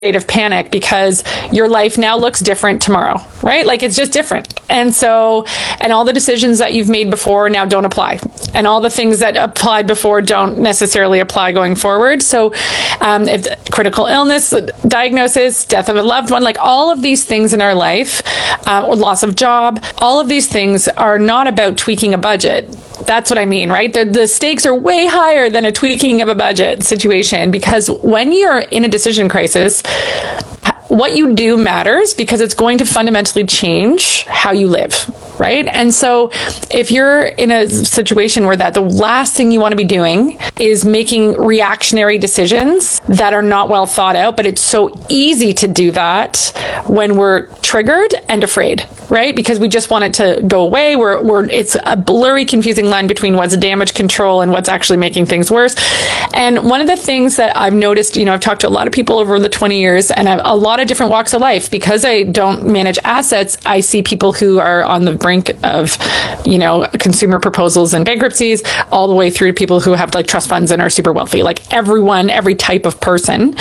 state of panic because your life now looks different tomorrow, right? Like it's just different. And so, and all the decisions that you've made before now don't apply. And all the things that applied before don't necessarily apply going forward. So if critical illness, diagnosis, death of a loved one, like all of these things in our life, or loss of job, all of these things are not about tweaking a budget. That's what I mean, right? The stakes are way higher than a tweaking of a budget situation, because when you're in a decision crisis, what you do matters because it's going to fundamentally change how you live, right? And so if you're in a situation where the last thing you want to be doing is making reactionary decisions that are not well thought out, but it's so easy to do that when we're triggered and afraid, right? Because we just want it to go away. It's a blurry, confusing line between what's damage control and what's actually making things worse. And one of the things that I've noticed, I've talked to a lot of people over the 20 years and a lot of different walks of life. Because I don't manage assets, I see people who are on the brink of, consumer proposals and bankruptcies, all the way through to people who have like trust funds and are super wealthy, like every type of person.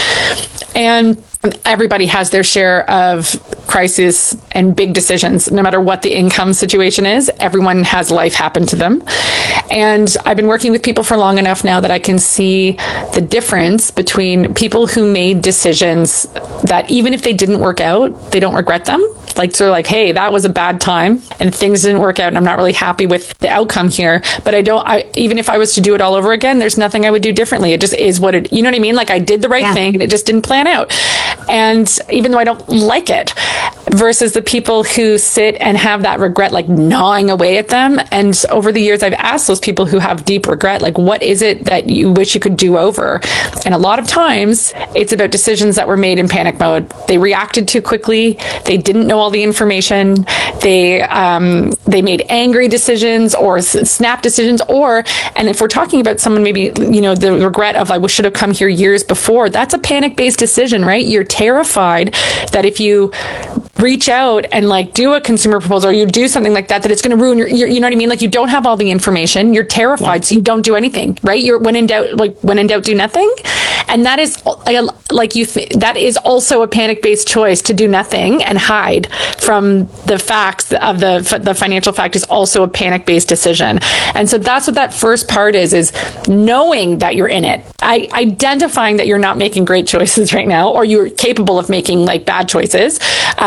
And everybody has their share of crisis and big decisions, no matter what the income situation is. Everyone has life happen to them. And I've been working with people for long enough now that I can see the difference between people who made decisions that even if they didn't work out, they don't regret them. Like, sort of like, hey, that was a bad time and things didn't work out and I'm not really happy with the outcome here. But even if I was to do it all over again, there's nothing I would do differently. It just is what it, you know what I mean? Like I did the right thing and it just didn't plan out. And even though I don't like it, versus the people who sit and have that regret, like gnawing away at them. And over the years, I've asked those people who have deep regret, like, what is it that you wish you could do over? And a lot of times it's about decisions that were made in panic mode. They reacted too quickly. They didn't know all the information. They made angry decisions or snap decisions, and if we're talking about someone, maybe, the regret of, I should have come here years before, that's a panic-based decision, right? You're terrified that if you reach out and do a consumer proposal or you do something like that it's going to ruin your, you know what I mean? Like you don't have all the information. You're terrified. So you don't do anything, right? You're when in doubt, do nothing. And that is that is also a panic-based choice, to do nothing and hide from the facts of the financial fact is also a panic-based decision. And so that's what that first part is knowing that you're in it, identifying that you're not making great choices right now, or you're capable of making bad choices.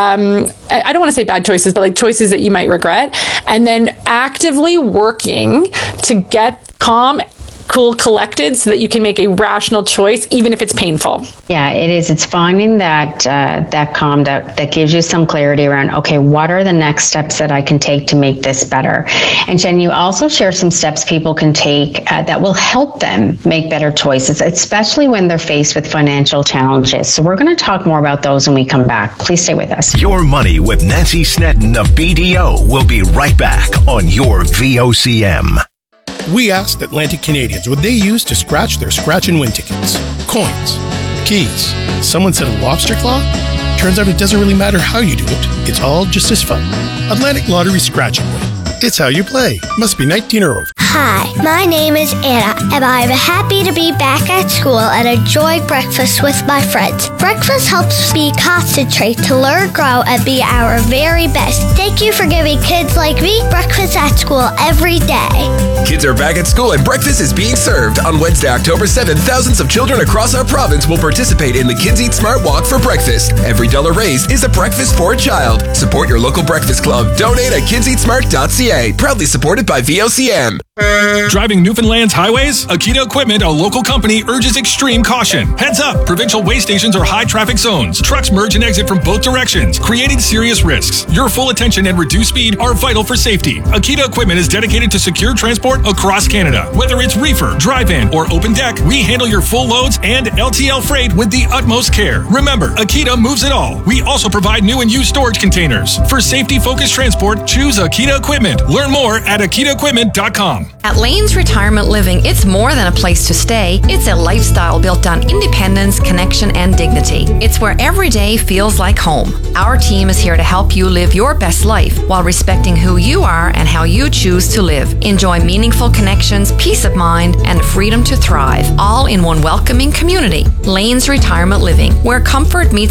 I don't want to say bad choices, but choices that you might regret, and then actively working to get calm, cool, collected so that you can make a rational choice, even if it's painful. Yeah, it is. It's finding that calm, that gives you some clarity around, okay, what are the next steps that I can take to make this better? And Jen, you also share some steps people can take that will help them make better choices, especially when they're faced with financial challenges. So we're going to talk more about those when we come back. Please stay with us. Your Money with Nancy Snedden of BDO will be right back on your VOCM. We asked Atlantic Canadians what they use to scratch their scratch and win tickets. Coins, keys. Someone said a lobster claw? Turns out it doesn't really matter how you do it. It's all just as fun. Atlantic Lottery Scratch and Win. It's how you play. Must be 19 or over. Hi, my name is Anna, and I'm happy to be back at school and enjoy breakfast with my friends. Breakfast helps me concentrate, to learn, grow, and be our very best. Thank you for giving kids like me breakfast at school every day. Kids are back at school and breakfast is being served. On Wednesday, October 7th, thousands of children across our province will participate in the Kids Eat Smart Walk for breakfast. Every dollar raised is a breakfast for a child. Support your local breakfast club. Donate at kidseatsmart.ca. Proudly supported by VOCM. Driving Newfoundland's highways? Akita Equipment, a local company, urges extreme caution. Heads up! Provincial way stations are high traffic zones. Trucks merge and exit from both directions, creating serious risks. Your full attention and reduced speed are vital for safety. Akita Equipment is dedicated to secure transport across Canada. Whether it's reefer, drive-in, or open deck, we handle your full loads and LTL freight with the utmost care. Remember, Akita moves it all. We also provide new and used storage containers. For safety-focused transport, choose Akita Equipment. Learn more at akitaequipment.com. lanesretirement.com. At Lanes Retirement Living, it's more than a place to stay. It's a lifestyle built on independence, connection, and dignity. It's where every day feels like home. Our team is here to help you live your best life while respecting who you are and how you choose to live. Enjoy meaningful connections, peace of mind, and freedom to thrive, all in one welcoming community. Lanes Retirement Living, where comfort meets